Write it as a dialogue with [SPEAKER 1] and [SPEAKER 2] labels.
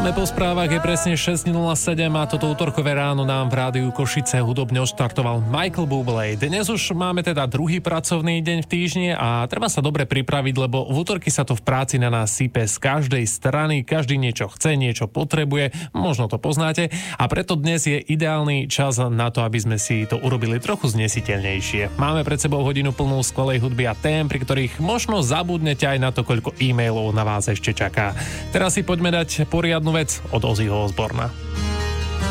[SPEAKER 1] Sme po správach, je presne 6.07 a toto útorkové ráno nám v rádiu Košice hudobne odštartoval Michael Bublé. Dnes už máme teda druhý pracovný deň v týždni a treba sa dobre pripraviť, lebo v útorky sa to v práci na nás sype z každej strany, každý niečo chce, niečo potrebuje, možno to poznáte a preto dnes je ideálny čas na to, aby sme si to urobili trochu znesiteľnejšie. Máme pred sebou hodinu plnú skvelej hudby a tém, pri ktorých možno zabudnete aj na to, koľko e-mailov na vás ešte čaká. Teraz si poďme dať poriadnu vec od Ozzyho Osborna.